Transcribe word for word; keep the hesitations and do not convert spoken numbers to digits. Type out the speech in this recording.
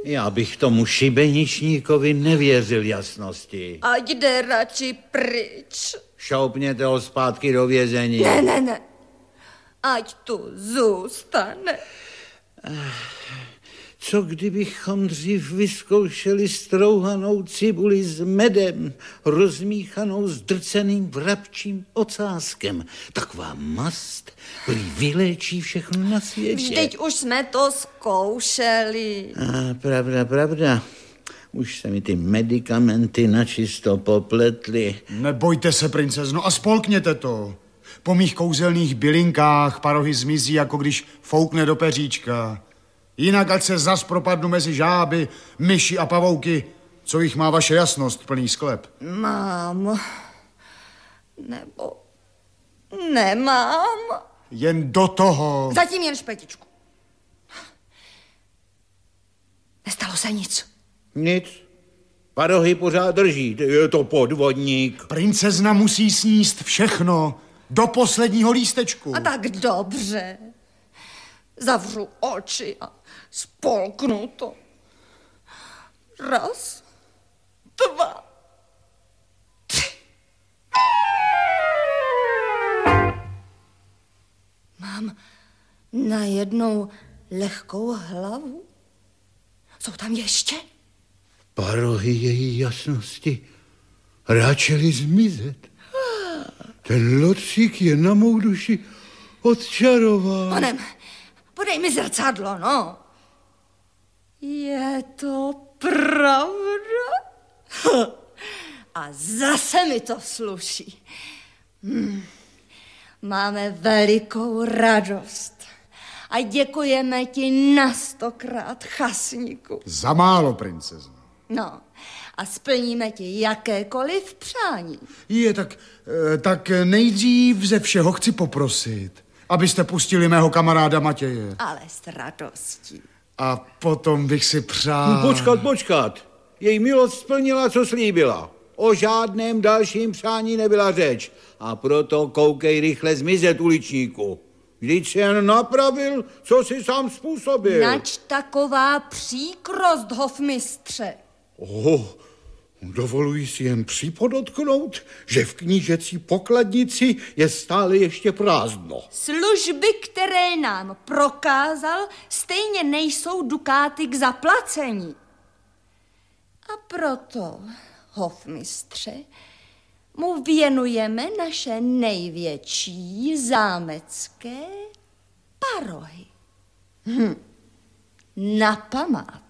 Já bych tomu šibeničníkovi nevěřil jasnosti. Ať jde radši pryč. Šoupněte ho zpátky do vězení. Ne, ne, ne. Ať tu zůstane. Co kdybychom dřív vyzkoušeli strouhanou cibuli s medem, rozmíchanou s drceným vrabčím ocáskem? Taková mast prý vyléčí všechno na světě. Vždyť už jsme to zkoušeli. A, pravda, pravda. Už se mi ty medikamenty načisto popletly. Nebojte se, princezno, a spolkněte to. Po mých kouzelných bylinkách parohy zmizí, jako když foukne do peříčka. Jinak ať se zas propadnu mezi žáby, myši a pavouky, co jich má vaše jasnost plný sklep. Mám. Nebo nemám. Jen do toho. Zatím jen špetičku. Nestalo se nic. Nic. Parohy pořád drží. Je to podvodník. Princezna musí sníst všechno. Do posledního lístečku. A tak dobře. Zavřu oči a spolknu to. Raz, dva, tři. Mám najednou lehkou hlavu. Jsou tam ještě? Parohy její jasnosti ráčely zmizet. Ten lotřík je na mou duši odčarován. Panem, podej mi zrcadlo, no. Je to pravda? A zase mi to sluší. Hm. Máme velikou radost. A děkujeme ti na stokrát, chasníku. Za málo, princezno. No, a splníme ti jakékoliv přání. Je, tak, tak nejdřív ze všeho chci poprosit, abyste pustili mého kamaráda Matěje. Ale s radostí. A potom bych si přál... Počkat, počkat. Její milost splnila, co slíbila. O žádném dalším přání nebyla řeč. A proto koukej rychle zmizet, uličníku. Vždyť si jen napravil, co si sám způsobil. Nač taková příkrost, hofmistře. Oh, dovoluji si jen připodotknout, že v knížecí pokladnici je stále ještě prázdno. Služby, které nám prokázal, stejně nejsou dukáty k zaplacení. A proto, hofmistře, mu věnujeme naše největší zámecké parohy. Hm. Na památku.